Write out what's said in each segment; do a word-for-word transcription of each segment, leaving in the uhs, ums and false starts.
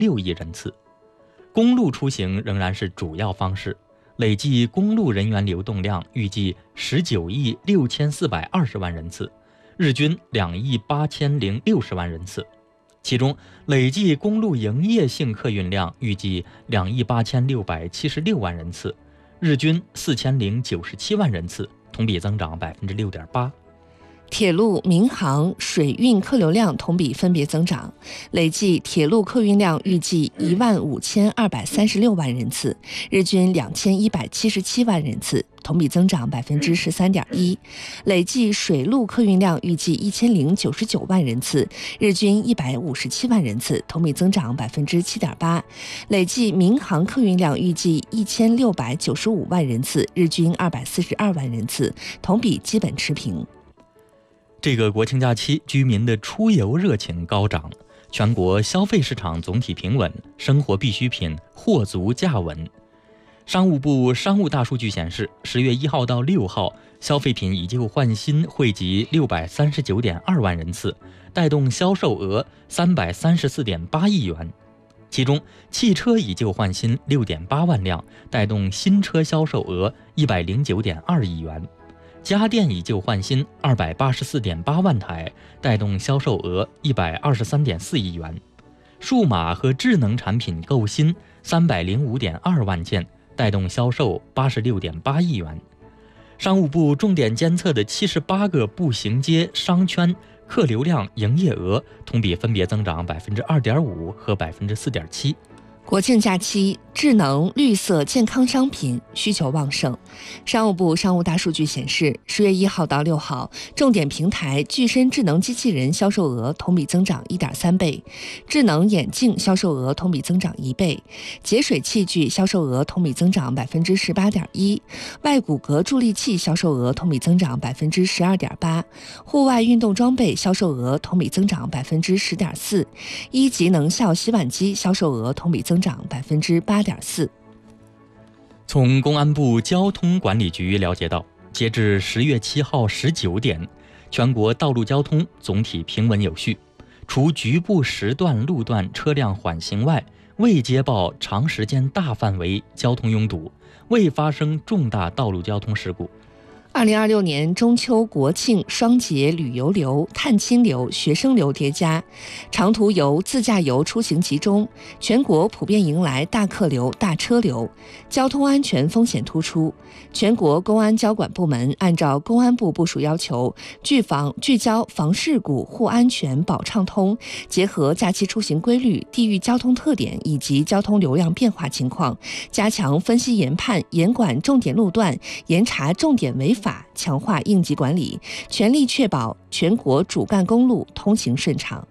六亿人次。公路出行仍然是主要方式，累计公路人员流动量预计十九亿六千四百二十万人次，日均两亿八千零六十万人次。其中，累计公路营业性客运量预计两亿八千六百七十六万人次，日均四千零九十七万人次，同比增长百分之六点八。 铁路、民航、水运客流量同比分别增长，累计铁路客运量预计一万五千二百三十六万人次，日均两千一百七十七万人次，同比增长百分之十三点一。累计水路客运量预计一千零九十九万人次，日均一百五十七万人次，同比增长百分之七点八。累计民航客运量预计一千六百九十五万人次，日均二百四十二万人次，同比基本持平。 这个国庆假期，居民的出游热情高涨，全国消费市场总体平稳，生活必需品货足价稳。商务部商务大数据显示，十月一号到六号，消费品以旧换新惠及六百三十九点二万人次，带动销售额三百三十四点八亿元。其中，汽车以旧换新六点八万辆，带动新车销售额一百零九点二亿元。家电以旧换新二百八十四点八万台，带动销售额一百二十三点四亿元；数码和智能产品购新三百零五点二万件，带动销售八十六点八亿元。商务部重点监测的七十八个步行街商圈客流量营业额同比分别增长百分之二点五和百分之四点七。 国庆假期，智能、绿色、健康商品需求旺盛。商务部商务大数据显示，十月一号到六号，重点平台具身智能机器人销售额同比增长一点三倍，智能眼镜销售额同比增长一倍，节水器具销售额同比增长百分之十八点一，外骨骼助力器销售额同比增长百分之十二点八，户外运动装备销售额同比增长百分之十点四，一级能效洗碗机销售额同比增长百分之八点四。 从公安部交通管理局了解到，截至十月七号十九点，全国道路交通总体平稳有序，除局部时段路段车辆缓行外，未接报长时间大范围交通拥堵，未发生重大道路交通事故。 二零二六年中秋、国庆、双节旅游流、探亲流、学生流叠加，长途游、自驾游出行集中，全国普遍迎来大客流、大车流，交通安全风险突出。全国公安交管部门按照公安部部署要求，聚防聚焦防事故、护安全、保畅通，结合假期出行规律、地域交通特点以及交通流量变化情况，加强分析研判、严管重点路段，严查重点违法。法强化应急管理，全力确保全国主干公路通行顺畅。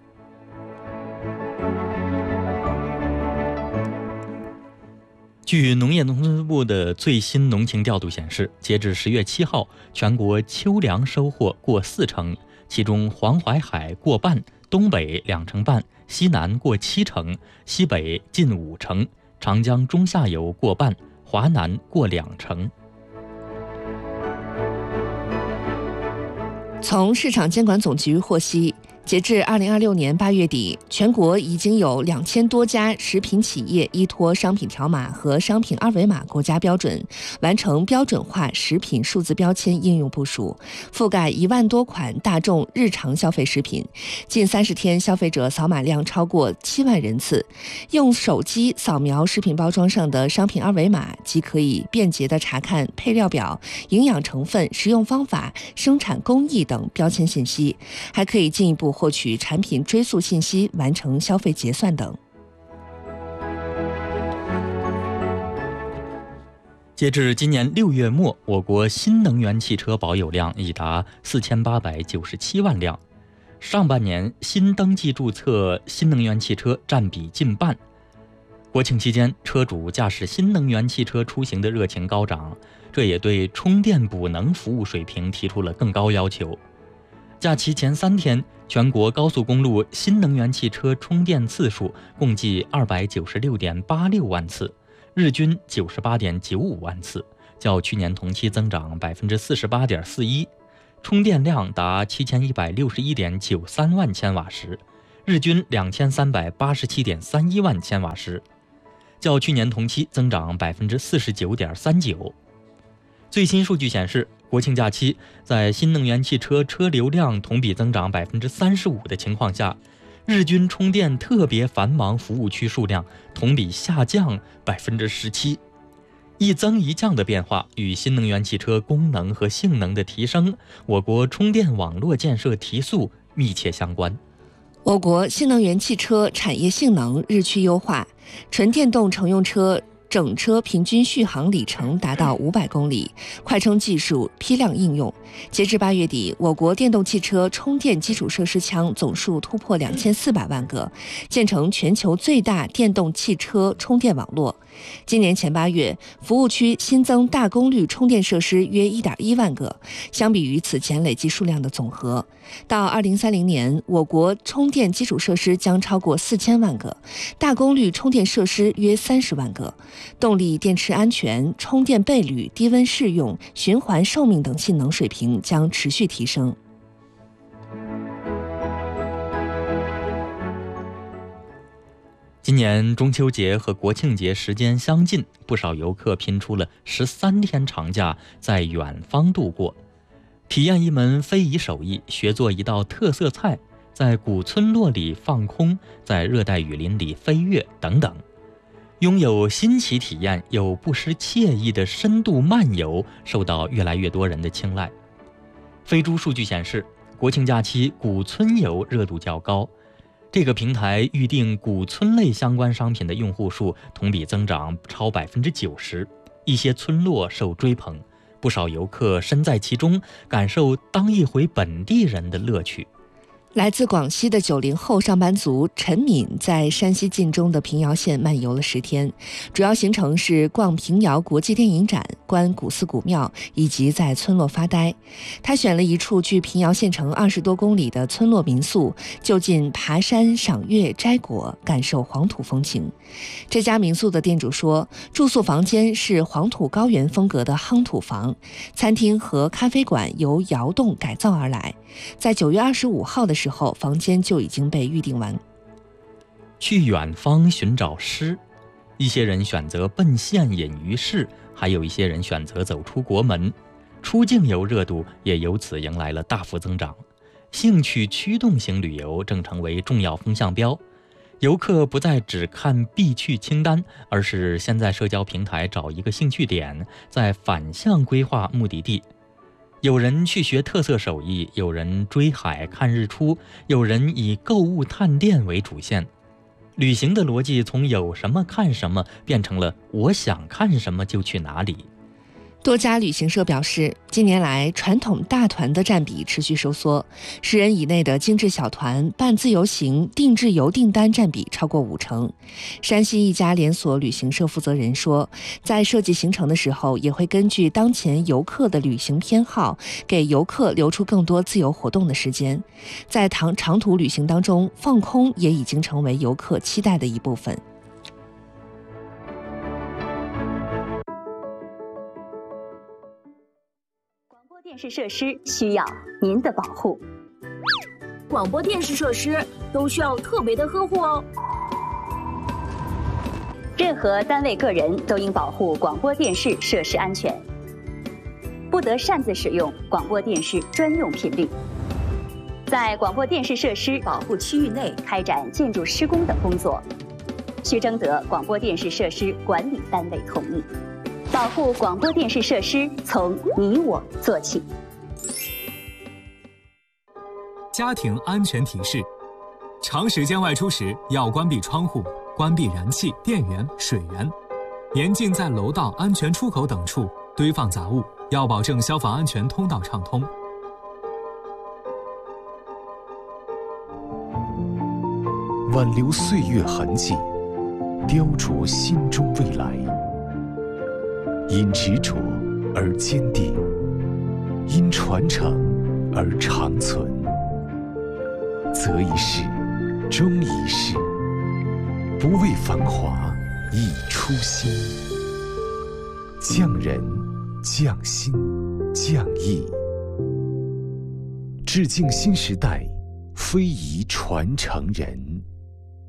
据农业农村部的最新农情调度显示，截至十月七号，全国秋粮收获过四成，其中黄淮海过半，东北两成半，西南过七成，西北近五成，长江中下游过半，华南过两成。 从市场监管总局获悉，截至二零二六年八月底，全国已经有两千多家食品企业依托商品条码和商品二维码国家标准，完成标准化食品数字标签应用部署，覆盖一万多款大众日常消费食品。近三十天，消费者扫码量超过七万人次。用手机扫描食品包装上的商品二维码，即可以便捷地查看配料表、营养成分、食用方法、生产工艺等标签信息，还可以进一步获取产品追溯信息，完成消费结算等。 截至今年六月末，我国新能源汽车保有量已达四千八百九十七万辆，上半年新登记注册新能源汽车占比近半。国庆期间，车主驾驶新能源汽车出行的热情高涨，这也对充电补能服务水平提出了更高要求。假期前三天，全国高速公路新能源汽车充电次数共计二百九十六点八六万次，日均九十八点九五万次，较去年同期增长百分之四十八点四一，充电量达七千一百六十一点九三万千瓦时， 日均两千三百八十七点三一万千瓦时，较去年同期增长百分之四十九点三九。最新数据显示，国庆假期在新能源汽车车流量同比增长百分之三十五的情况下，日均充电特别繁忙服务区数量同比下降百分之十七。一增一降的变化与新能源汽车功能和性能的提升，我国充电网络建设提速密切相关。 我国新能源汽车产业性能日趋优化，纯电动乘用车整车平均续航里程达到五百公里，快充技术批量应用。截至八月底，我国电动汽车充电基础设施腔总数突破两千四百万个，建成全球最大电动汽车充电网络。今年前八月，服务区新增大功率充电设施约 一点一万个，相比于此前累计数量的总和。到二零三零年，我国充电基础设施将超过四千万个，大功率充电设施约三十万个。动力电池安全、充电倍率、低温适用、循环寿命等性能水平将持续提升。 今年中秋节和国庆节时间相近，不少游客拼出了十三天长假在远方度过，体验一门非遗手艺，学做一道特色菜，在古村落里放空，在热带雨林里飞跃等等。拥有新奇体验又不失惬意的深度漫游受到越来越多人的青睐。飞猪数据显示，国庆假期古村游热度较高，这个平台预定古村类相关商品的用户数同比增长超百分之九十，一些村落受追捧，不少游客身在其中，感受当一回本地人的乐趣。 来自广西的九零后上班族陈敏在山西晋中的平遥县漫游了十天，主要行程是逛平遥国际电影展、观古寺古庙以及在村落发呆。他选了一处距平遥县城二十多公里的村落民宿，就近爬山、赏月、摘果，感受黄土风情。这家民宿的店主说，住宿房间是黄土高原风格的夯土房，餐厅和咖啡馆由窑洞改造而来。在九月二十五号的时候，房间就已经被预订完。 去远方寻找诗，一些人选择奔现隐于市，还有一些人选择走出国门。出境游热度也由此迎来了大幅增长，兴趣驱动型旅游正成为重要风向标。游客不再只看必去清单，而是先在社交平台找一个兴趣点，再反向规划目的地。有人去学特色手艺，有人追海看日出，有人以购物探店为主线。旅行的逻辑从有什么看什么变成了我想看什么就去哪里。 多家旅行社表示，近年来传统大团的占比持续收缩，十人以内的精致小团、半自由行、定制游订单占比超过五成。山西一家连锁旅行社负责人说，在设计行程的时候，也会根据当前游客的旅行偏好，给游客留出更多自由活动的时间。在长长途旅行当中，放空也已经成为游客期待的一部分。 电视设施需要您的保护。 广播电视设施都需要特别的呵护哦。 任何单位个人都应保护广播电视设施安全，不得擅自使用广播电视专用频率。在广播电视设施保护区域内开展建筑施工等工作，需征得广播电视设施管理单位同意。保护广播电视设施，从你我做起。 家庭安全提示：长时间外出时要关闭窗户、关闭燃气、电源、水源。严禁在楼道安全出口等处堆放杂物，要保证消防安全通道畅通。 挽留岁月痕迹，雕琢心中未来。因执着而坚定，因传承而长存。择一事，终一事，不为繁华，亦初心。匠人，匠心，匠艺，致敬新时代非遗传承人。